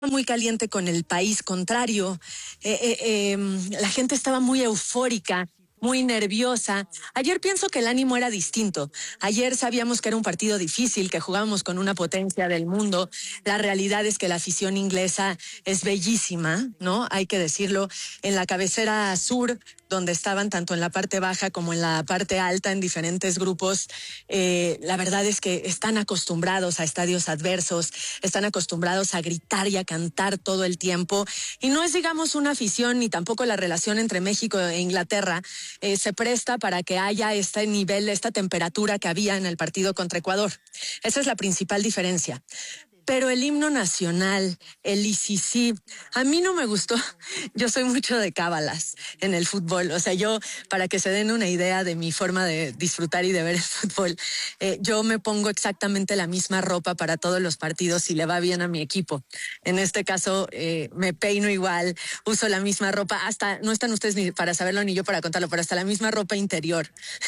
muy caliente con el país contrario. La gente estaba muy eufórica, muy nerviosa. Ayer pienso que el ánimo era distinto. Ayer sabíamos que era un partido difícil, que jugábamos con una potencia del mundo. La realidad es que la afición inglesa es bellísima, ¿no? Hay que decirlo. En la cabecera sur, donde estaban tanto en la parte baja como en la parte alta, en diferentes grupos, la verdad es que están acostumbrados a estadios adversos, están acostumbrados a gritar y a cantar todo el tiempo, y no es, digamos, una afición, ni tampoco la relación entre México e Inglaterra se presta para que haya este nivel, esta temperatura que había en el partido contra Ecuador. Esa es la principal diferencia. Pero el himno nacional, el ICC, a mí no me gustó. Yo soy mucho de cábalas en el fútbol. O sea, yo, para que se den una idea de mi forma de disfrutar y de ver el fútbol, yo me pongo exactamente la misma ropa para todos los partidos si le va bien a mi equipo. En este caso, me peino igual, uso la misma ropa, hasta, no están ustedes ni para saberlo ni yo para contarlo, pero hasta la misma ropa interior.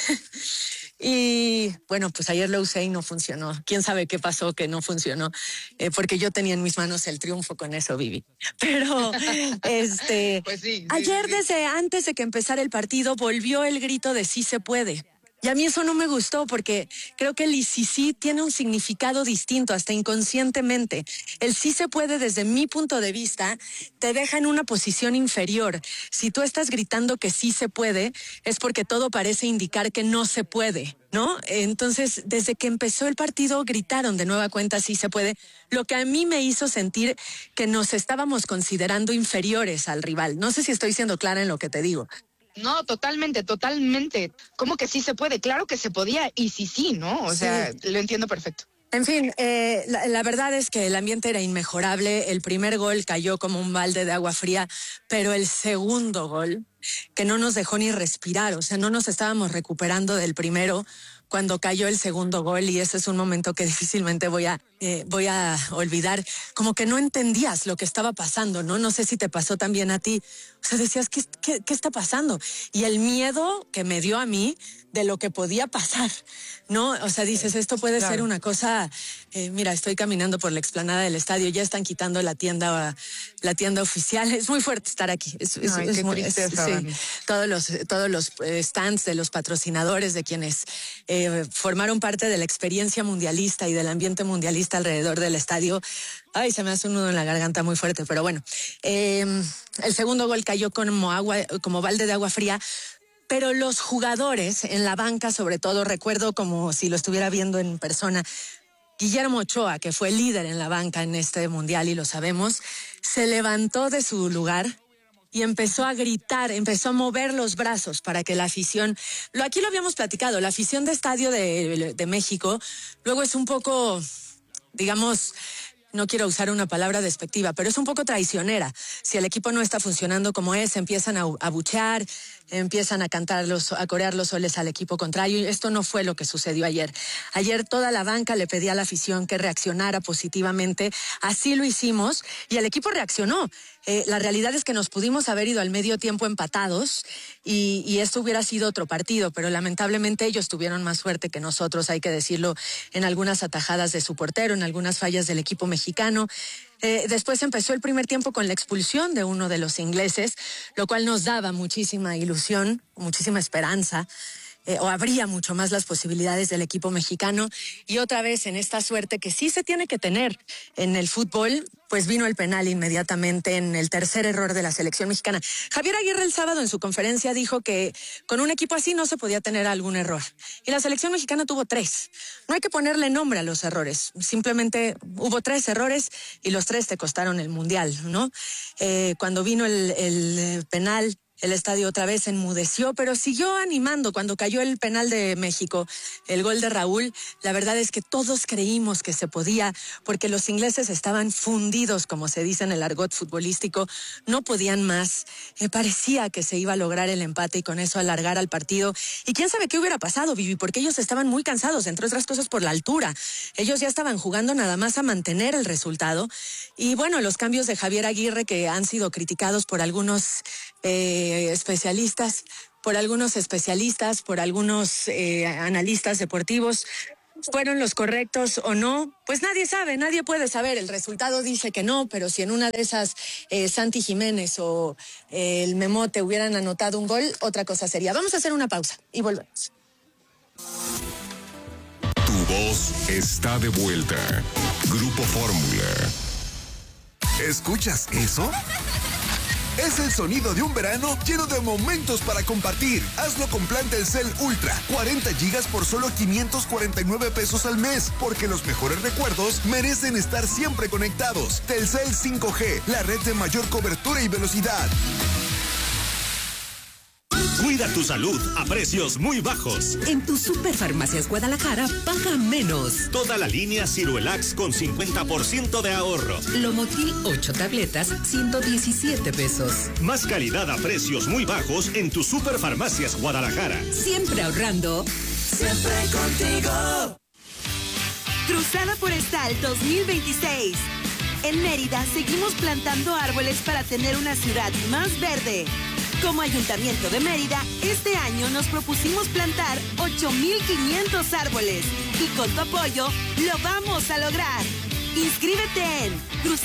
Y bueno, pues ayer lo usé y no funcionó. ¿Quién sabe qué pasó que no funcionó? Porque yo tenía en mis manos el triunfo con eso, Vivi. Pero Pues sí, ayer, sí. desde antes de que empezara el partido, volvió el grito de sí se puede. Y a mí eso no me gustó porque creo que el sí tiene un significado distinto, hasta inconscientemente. El sí se puede, desde mi punto de vista, te deja en una posición inferior. Si tú estás gritando que sí se puede, es porque todo parece indicar que no se puede, ¿no? Entonces, desde que empezó el partido, gritaron de nueva cuenta sí se puede, lo que a mí me hizo sentir que nos estábamos considerando inferiores al rival. No sé si estoy siendo clara en lo que te digo. No, totalmente, totalmente. ¿Cómo que sí se puede? Claro que se podía y sí, ¿no? O Sí. sea, lo entiendo perfecto. En fin, la verdad es que el ambiente era inmejorable. El primer gol cayó como un balde de agua fría, pero el segundo gol, que no nos dejó ni respirar, o sea, no nos estábamos recuperando del primero cuando cayó el segundo gol, y ese es un momento que difícilmente voy a olvidar. Como que no entendías lo que estaba pasando, ¿no? No sé si te pasó también a ti. O sea, decías, ¿qué está pasando? Y el miedo que me dio a mí de lo que podía pasar, ¿no? O sea, dices, esto puede ser Claro. una cosa. Mira, estoy caminando por la explanada del estadio, ya están quitando la tienda oficial. Es muy fuerte estar aquí. Ay, qué tristeza, Sí, Dani. todos los stands de los patrocinadores, de quienes formaron parte de la experiencia mundialista y del ambiente mundialista alrededor del estadio. Ay, se me hace un nudo en la garganta muy fuerte, pero bueno. El segundo gol cayó como balde de agua fría. Pero los jugadores en la banca, sobre todo, recuerdo como si lo estuviera viendo en persona, Guillermo Ochoa, que fue líder en la banca en este mundial y lo sabemos, se levantó de su lugar y empezó a gritar, empezó a mover los brazos para que la afición, aquí lo habíamos platicado, la afición de Estadio de México, luego es un poco, digamos, no quiero usar una palabra despectiva, pero es un poco traicionera. Si el equipo no está funcionando como es, empiezan a buchear, empiezan a a corear los soles al equipo contrario. Y esto no fue lo que sucedió ayer. Ayer toda la banca le pedía a la afición que reaccionara positivamente. Así lo hicimos y el equipo reaccionó. La realidad es que nos pudimos haber ido al medio tiempo empatados y esto hubiera sido otro partido, pero lamentablemente ellos tuvieron más suerte que nosotros, hay que decirlo, en algunas atajadas de su portero, en algunas fallas del equipo mexicano. Después empezó el primer tiempo con la expulsión de uno de los ingleses, lo cual nos daba muchísima ilusión, muchísima esperanza. O abría mucho más las posibilidades del equipo mexicano. Y otra vez, en esta suerte que sí se tiene que tener en el fútbol, pues vino el penal inmediatamente en el tercer error de la selección mexicana. Javier Aguirre el sábado en su conferencia dijo que con un equipo así no se podía tener algún error. Y la selección mexicana tuvo 3. No hay que ponerle nombre a los errores. Simplemente hubo 3 errores y los 3 te costaron el mundial, ¿no? Cuando vino el penal, el estadio otra vez enmudeció, pero siguió animando. Cuando cayó el penal de México, el gol de Raúl, la verdad es que todos creímos que se podía, porque los ingleses estaban fundidos, como se dice en el argot futbolístico, no podían más. Parecía que se iba a lograr el empate y con eso alargar al partido. Y quién sabe qué hubiera pasado, Vivi, porque ellos estaban muy cansados, entre otras cosas por la altura. Ellos ya estaban jugando nada más a mantener el resultado. Y bueno, los cambios de Javier Aguirre, que han sido criticados por algunos especialistas, por algunos analistas deportivos, ¿Fueron los correctos o no? Pues nadie sabe, nadie puede saber. El resultado dice que no, pero si en una de esas Santi Jiménez o el Memote hubieran anotado un gol, otra cosa sería. Vamos a hacer una pausa y volvemos. Tu voz está de vuelta. Grupo Fórmula. ¿Escuchas eso? Es el sonido de un verano lleno de momentos para compartir. Hazlo con plan Telcel Ultra. 40 gigas por solo 549 pesos al mes. Porque los mejores recuerdos merecen estar siempre conectados. Telcel 5G, la red de mayor cobertura y velocidad. Cuida tu salud a precios muy bajos. En tu Superfarmacias Guadalajara, paga menos. Toda la línea Ciruelax con 50% de ahorro. Lomotil 8 tabletas, 117 pesos. Más calidad a precios muy bajos en tu Superfarmacias Guadalajara. Siempre ahorrando. Siempre contigo. Cruzada Forestal 2026. En Mérida seguimos plantando árboles para tener una ciudad más verde. Como Ayuntamiento de Mérida, este año nos propusimos plantar 8,500 árboles y con tu apoyo lo vamos a lograr. Inscríbete en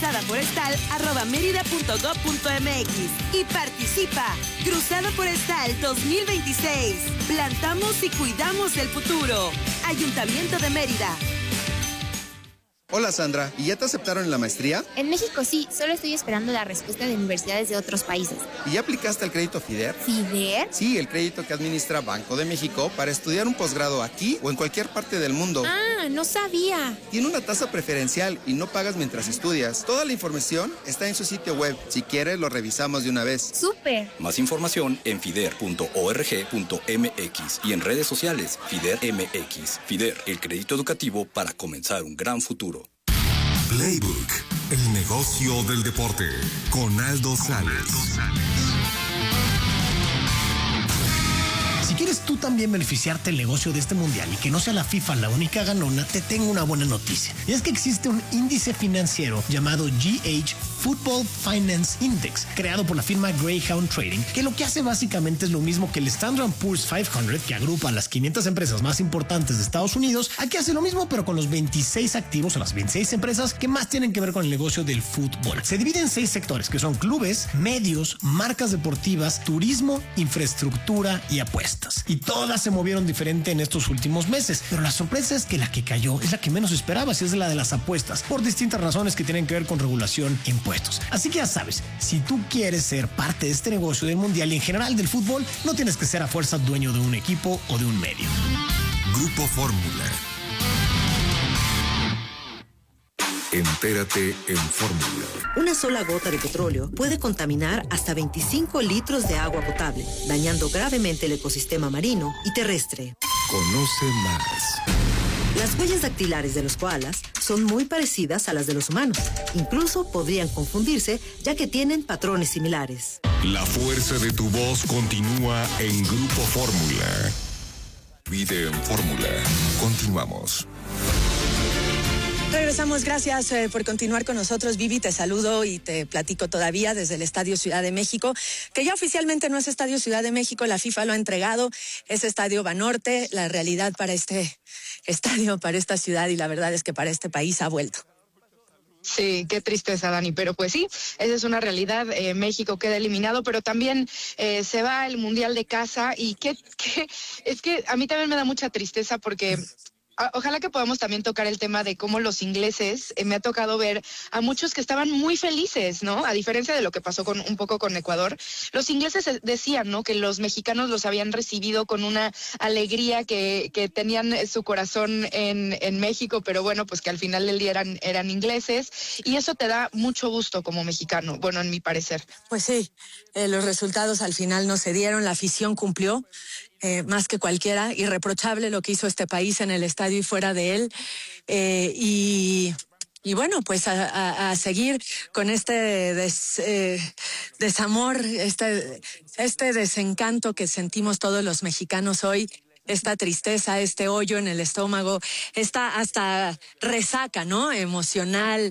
cruzadaforestal@merida.gov.mx y participa. Cruzada Forestal 2026. Plantamos y cuidamos el futuro. Ayuntamiento de Mérida. Hola Sandra, ¿y ya te aceptaron en la maestría? En México sí, solo estoy esperando la respuesta de universidades de otros países. ¿Y ya aplicaste al crédito FIDER? ¿FIDER? Sí, el crédito que administra Banco de México para estudiar un posgrado aquí o en cualquier parte del mundo. Ah, no sabía. Tiene una tasa preferencial y no pagas mientras estudias. Toda la información está en su sitio web. Si quieres, lo revisamos de una vez. ¡Súper! Más información en fider.org.mx y en redes sociales FIDER MX. FIDER, el crédito educativo para comenzar un gran futuro. Playbook, el negocio del deporte, con Aldo Sales. Si quieres tú también beneficiarte del negocio de este mundial y que no sea la FIFA la única ganona, te tengo una buena noticia. Y es que existe un índice financiero llamado GH Football Finance Index, creado por la firma Greyhound Trading, que lo que hace básicamente es lo mismo que el Standard & Poor's 500, que agrupa a las 500 empresas más importantes de Estados Unidos. Aquí hace lo mismo, pero con los 26 activos o las 26 empresas que más tienen que ver con el negocio del fútbol. Se divide en 6 sectores, que son clubes, medios, marcas deportivas, turismo, infraestructura y apuestas. Y todas se movieron diferente en estos últimos meses, pero la sorpresa es que la que cayó es la que menos esperabas, y es la de las apuestas, por distintas razones que tienen que ver con regulación e impuestos. Así que ya sabes, si tú quieres ser parte de este negocio del mundial y en general del fútbol, no tienes que ser a fuerza dueño de un equipo o de un medio. Grupo Fórmula. Entérate en Fórmula. Una sola gota de petróleo puede contaminar hasta 25 litros de agua potable, dañando gravemente el ecosistema marino y terrestre. Conoce más. Las huellas dactilares de los koalas son muy parecidas a las de los humanos. Incluso podrían confundirse, ya que tienen patrones similares. La fuerza de tu voz continúa en Grupo Fórmula. Vive en Fórmula. Continuamos. Regresamos, gracias por continuar con nosotros. Vivi, te saludo y te platico todavía desde el Estadio Ciudad de México, que ya oficialmente no es Estadio Ciudad de México, la FIFA lo ha entregado, es Estadio Banorte, la realidad para este estadio, para esta ciudad y la verdad es que para este país ha vuelto. Sí, qué tristeza, Dani, pero pues sí, esa es una realidad. México queda eliminado, pero también se va el Mundial de casa y es que a mí también me da mucha tristeza porque ojalá que podamos también tocar el tema de cómo los ingleses, me ha tocado ver a muchos que estaban muy felices, ¿no? A diferencia de lo que pasó un poco con Ecuador, los ingleses decían, ¿no? Que los mexicanos los habían recibido con una alegría que tenían su corazón en México, pero bueno, pues que al final del día eran ingleses y eso te da mucho gusto como mexicano, bueno, en mi parecer. Pues sí, los resultados al final no se dieron, la afición cumplió. Más que cualquiera, irreprochable lo que hizo este país en el estadio y fuera de él, y bueno, pues a seguir con este desamor, este desencanto que sentimos todos los mexicanos hoy. esta tristeza, este hoyo en el estómago, esta hasta resaca, ¿no? Emocional,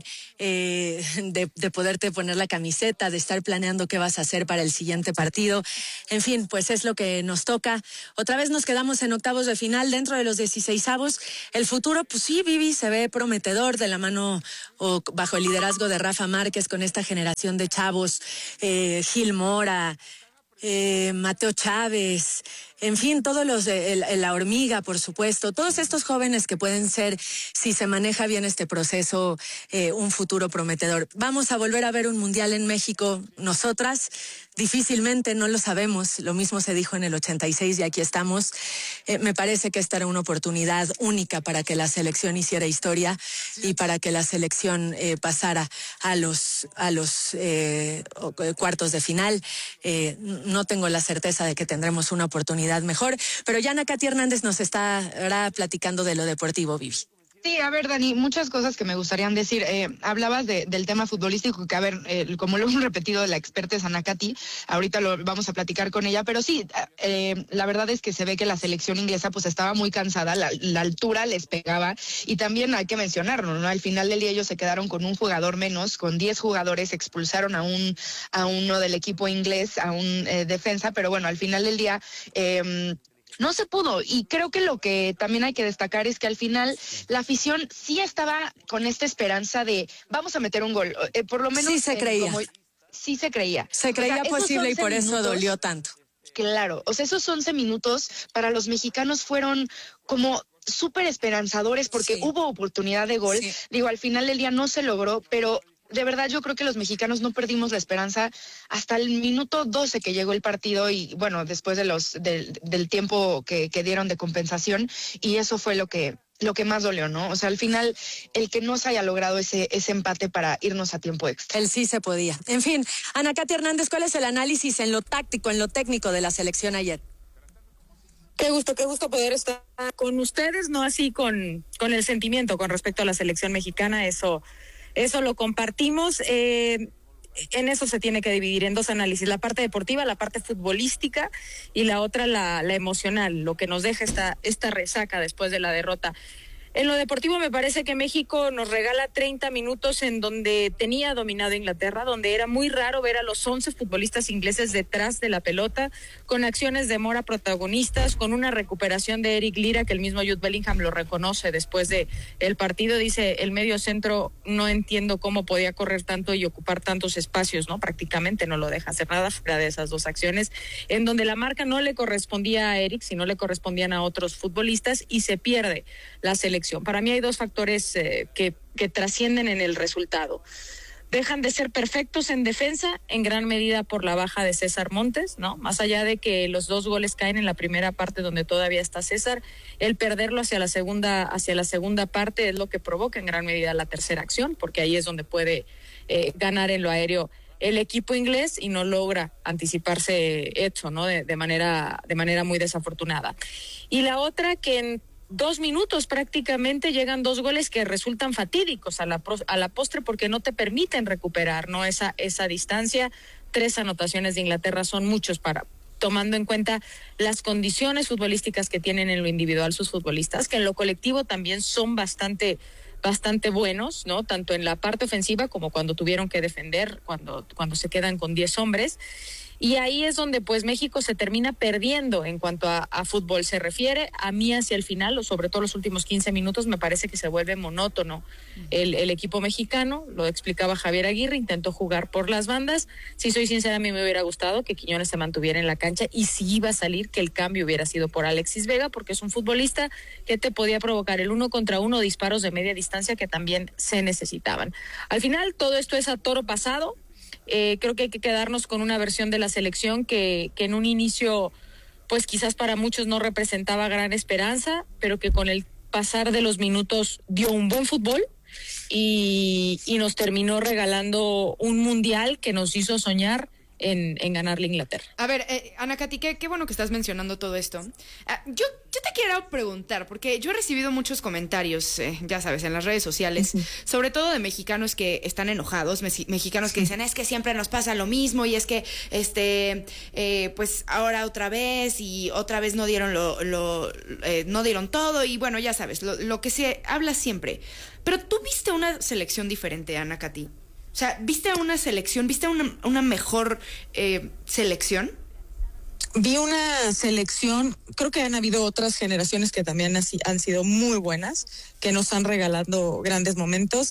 de poderte poner la camiseta, de estar planeando qué vas a hacer para el siguiente partido. En fin, pues es lo que nos toca. Otra vez nos quedamos en octavos de final dentro de los 16avos. El futuro, pues sí, Vivi, se ve prometedor de la mano o bajo el liderazgo de Rafa Márquez con esta generación de chavos, Gil Mora, Mateo Chávez, en fin, todos los la hormiga, por supuesto, todos estos jóvenes que pueden ser, si se maneja bien este proceso, un futuro prometedor. Vamos a volver a ver un mundial en México, nosotras, difícilmente, no lo sabemos, lo mismo se dijo en el 86 y aquí estamos. Me parece que esta era una oportunidad única para que la selección hiciera historia y para que la selección pasara a los cuartos de final. No tengo la certeza de que tendremos una oportunidad mejor, pero ya Ana Katy Hernández nos estará platicando de lo deportivo, Vivi. Sí, a ver, Dani, muchas cosas que me gustarían decir. Hablabas del tema futbolístico, que a ver, como lo hemos repetido, la experta es Ana Katy, ahorita lo vamos a platicar con ella, pero sí, la verdad es que se ve que la selección inglesa pues estaba muy cansada, la altura les pegaba, y también hay que mencionarlo, ¿no? Al final del día ellos se quedaron con un jugador menos, con 10 jugadores, expulsaron a uno del equipo inglés, a un defensa, pero bueno, al final del día no se pudo, y creo que lo que también hay que destacar es que al final la afición sí estaba con esta esperanza de vamos a meter un gol, por lo menos sí se creía. Sí se creía. Se creía posible y por eso dolió tanto. Claro, o sea, esos 11 minutos para los mexicanos fueron como súper esperanzadores porque hubo oportunidad de gol. Sí. Digo, al final del día no se logró, pero de verdad yo creo que los mexicanos no perdimos la esperanza hasta el minuto 12 que llegó el partido y bueno, después del tiempo que dieron de compensación, y eso fue lo que más dolió, ¿no? O sea, al final, el que no se haya logrado ese empate para irnos a tiempo extra. El sí se podía. En fin, Ana Katy Hernández, ¿cuál es el análisis en lo táctico, en lo técnico de la selección ayer? Qué gusto poder estar con ustedes, no así con el sentimiento con respecto a la selección mexicana, eso lo compartimos. En eso se tiene que dividir en dos análisis, la parte deportiva, la parte futbolística, y la otra la emocional, lo que nos deja esta resaca después de la derrota. En lo deportivo me parece que México nos regala 30 minutos en donde tenía dominado Inglaterra, donde era muy raro ver a los 11 futbolistas ingleses detrás de la pelota, con acciones de Mora protagonistas, con una recuperación de Eric Lira, que el mismo Jude Bellingham lo reconoce después de el partido. Dice, el medio centro no entiendo cómo podía correr tanto y ocupar tantos espacios, ¿no? Prácticamente no lo deja hacer nada fuera de esas dos acciones, en donde la marca no le correspondía a Eric, sino le correspondían a otros futbolistas, y se pierde la selección. Para mí hay dos factores que trascienden en el resultado. Dejan de ser perfectos en defensa, en gran medida por la baja de César Montes, ¿no? Más allá de que los dos goles caen en la primera parte donde todavía está César, el perderlo hacia la segunda parte es lo que provoca en gran medida la tercera acción, porque ahí es donde puede ganar en lo aéreo el equipo inglés y no logra anticiparse eso, ¿no? De manera muy desafortunada. Y la otra, que en 2 minutos prácticamente llegan 2 goles que resultan fatídicos a la postre, porque no te permiten recuperar, ¿no? Esa distancia. 3 anotaciones de Inglaterra son muchos tomando en cuenta las condiciones futbolísticas que tienen en lo individual sus futbolistas, que en lo colectivo también son bastante buenos, ¿no? Tanto en la parte ofensiva como cuando tuvieron que defender, cuando se quedan con 10 hombres. Y ahí es donde pues México se termina perdiendo en cuanto a fútbol se refiere. A mí hacia el final, o sobre todo los últimos 15 minutos, me parece que se vuelve monótono el equipo mexicano. Lo explicaba Javier Aguirre, intentó jugar por las bandas. Si soy sincera, a mí me hubiera gustado que Quiñones se mantuviera en la cancha, y si iba a salir, que el cambio hubiera sido por Alexis Vega, porque es un futbolista que te podía provocar el 1 contra 1, disparos de media distancia que también se necesitaban. Al final, todo esto es a toro pasado. Creo que hay que quedarnos con una versión de la selección que en un inicio, pues quizás para muchos no representaba gran esperanza, pero que con el pasar de los minutos dio un buen fútbol y nos terminó regalando un mundial que nos hizo soñar en ganarle a Inglaterra. A ver, Ana Katy, qué bueno que estás mencionando todo esto. Yo te quiero preguntar, porque yo he recibido muchos comentarios, ya sabes, en las redes sociales, sobre todo de mexicanos que están enojados, mexicanos que dicen, es que siempre nos pasa lo mismo y es que, pues ahora otra vez no dieron no dieron todo y bueno, ya sabes, lo que se habla siempre. Pero tú viste una selección diferente, Ana Katy. O sea, ¿viste una selección, viste una mejor selección? Vi una selección, creo que han habido otras generaciones que también han sido muy buenas, que nos han regalado grandes momentos.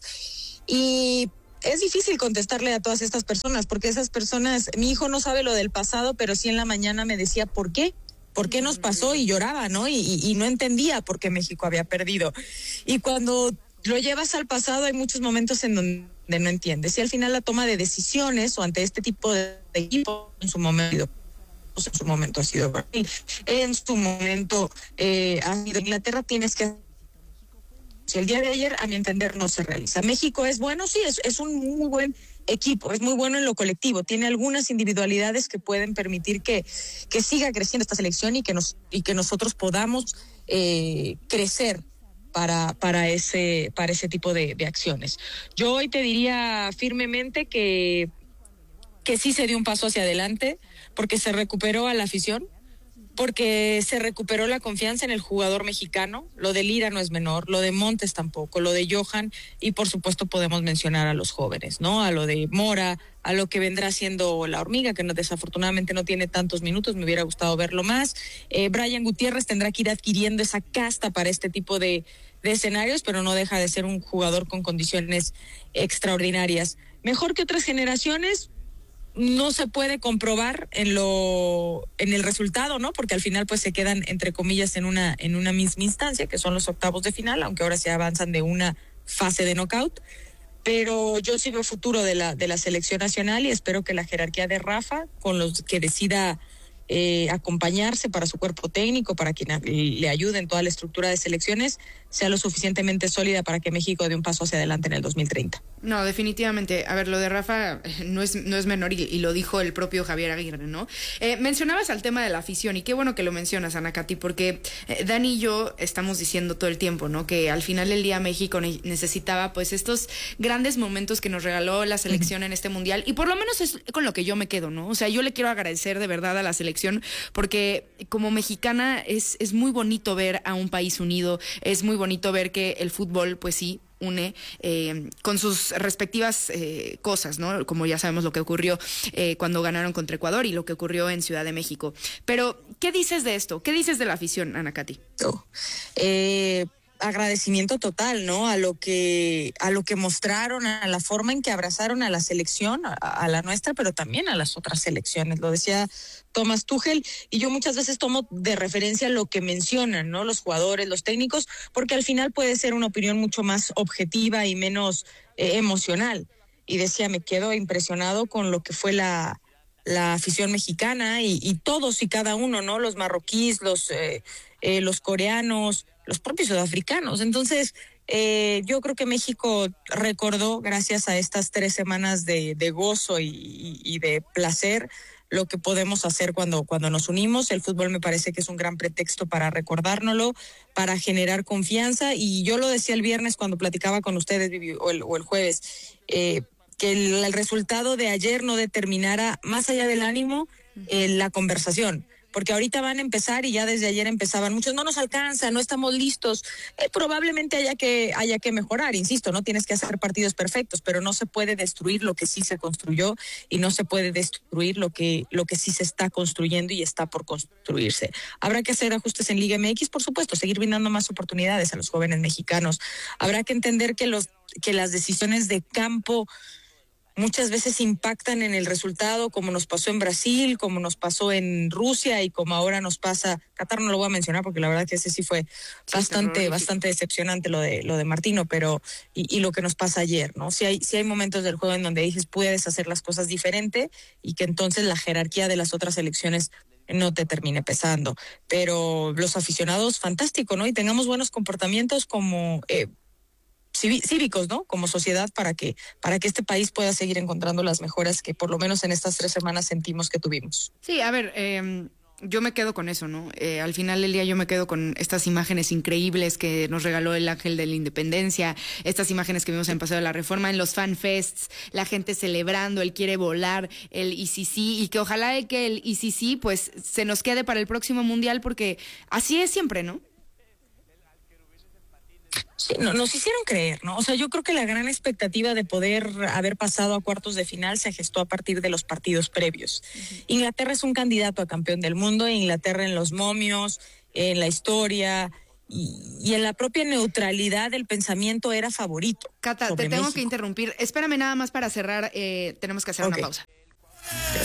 Y es difícil contestarle a todas estas personas, porque esas personas, mi hijo no sabe lo del pasado, pero sí en la mañana me decía, ¿por qué? ¿Por qué nos pasó? Y lloraba, ¿no? Y no entendía por qué México había perdido. Y cuando lo llevas al pasado, hay muchos momentos en donde no entiendes. Y al final la toma de decisiones o ante este tipo de equipo en su momento ha sido Brasil, en su momento ha sido Inglaterra, tienes que... Si el día de ayer, a mi entender, no se realiza. México es bueno, sí, es un muy buen equipo, es muy bueno en lo colectivo, tiene algunas individualidades que pueden permitir que siga creciendo esta selección y que nosotros podamos crecer para ese tipo de acciones. Yo hoy te diría firmemente que sí se dio un paso hacia adelante, porque se recuperó a la afición, porque se recuperó la confianza en el jugador mexicano. Lo de Lira no es menor, lo de Montes tampoco, lo de Johan, y por supuesto podemos mencionar a los jóvenes, ¿no? A lo de Mora, a lo que vendrá siendo la Hormiga, que desafortunadamente no tiene tantos minutos, me hubiera gustado verlo más. Brian Gutiérrez tendrá que ir adquiriendo esa casta para este tipo de escenarios, pero no deja de ser un jugador con condiciones extraordinarias. Mejor que otras generaciones, no se puede comprobar en el resultado, ¿no? Porque al final pues se quedan entre comillas en una misma instancia, que son los octavos de final, aunque ahora se avanzan de una fase de knockout. Pero yo sí veo futuro de la selección nacional y espero que la jerarquía de Rafa, con los que decida acompañarse para su cuerpo técnico, para quien le ayude en toda la estructura de selecciones, sea lo suficientemente sólida para que México dé un paso hacia adelante en el 2030. No, definitivamente. A ver, lo de Rafa no es menor y lo dijo el propio Javier Aguirre, ¿no? Mencionabas al tema de la afición y qué bueno que lo mencionas, Ana Katy, porque Dani y yo estamos diciendo todo el tiempo, ¿no? Que al final del día México necesitaba pues estos grandes momentos que nos regaló la selección en este mundial y por lo menos es con lo que yo me quedo, ¿no? O sea, yo le quiero agradecer de verdad a la selección porque como mexicana es muy bonito ver a un país unido, es muy bonito ver que el fútbol pues sí une con sus respectivas cosas, ¿no? Como ya sabemos lo que ocurrió cuando ganaron contra Ecuador y lo que ocurrió en Ciudad de México. Pero, ¿qué dices de esto? ¿Qué dices de la afición, Ana Katy? Agradecimiento total, ¿no? A lo que mostraron, a la forma en que abrazaron a la selección, a la nuestra, pero también a las otras selecciones. Lo decía Thomas Tuchel, y yo muchas veces tomo de referencia lo que mencionan, ¿no? Los jugadores, los técnicos, porque al final puede ser una opinión mucho más objetiva y menos emocional. Y decía, me quedo impresionado con lo que fue la afición mexicana y todos y cada uno, ¿no? Los marroquíes, los coreanos, los propios sudafricanos. Entonces, yo creo que México recordó, gracias a estas 3 semanas de gozo y de placer, lo que podemos hacer cuando nos unimos. El fútbol me parece que es un gran pretexto para recordárnoslo, para generar confianza. Y yo lo decía el viernes cuando platicaba con ustedes, o el jueves, que el resultado de ayer no determinara, más allá del ánimo, la conversación. Porque ahorita van a empezar y ya desde ayer empezaban muchos, no nos alcanza, no estamos listos. Probablemente haya que mejorar, insisto, no tienes que hacer partidos perfectos, pero no se puede destruir lo que sí se construyó y no se puede destruir lo que sí se está construyendo y está por construirse. Habrá que hacer ajustes en Liga MX, por supuesto, seguir brindando más oportunidades a los jóvenes mexicanos. Habrá que entender que las decisiones de campo muchas veces impactan en el resultado, como nos pasó en Brasil, como nos pasó en Rusia y como ahora nos pasa. Qatar no lo voy a mencionar porque la verdad que ese sí fue bastante decepcionante lo de Martino, pero y lo que nos pasa ayer, ¿no? Si hay momentos del juego en donde dices puedes hacer las cosas diferente y que entonces la jerarquía de las otras selecciones no te termine pesando. Pero los aficionados, fantástico, ¿no? Y tengamos buenos comportamientos como cívicos, ¿no? Como sociedad para que este país pueda seguir encontrando las mejoras que por lo menos en estas 3 semanas sentimos que tuvimos. Sí, a ver, yo me quedo con eso, ¿no? Al final del día yo me quedo con estas imágenes increíbles que nos regaló el Ángel de la Independencia, estas imágenes que vimos en Paseo de la Reforma, en los fanfests, la gente celebrando, el quiere volar, el ICC, y que ojalá que el ICC pues se nos quede para el próximo Mundial, porque así es siempre, ¿no? Sí, nos hicieron creer, ¿no? O sea, yo creo que la gran expectativa de poder haber pasado a cuartos de final se gestó a partir de los partidos previos. Inglaterra es un candidato a campeón del mundo, Inglaterra en los momios, en la historia y en la propia neutralidad del pensamiento era favorito. Cata, te tengo que interrumpir. Espérame nada más para cerrar, tenemos que hacer una pausa. Gracias.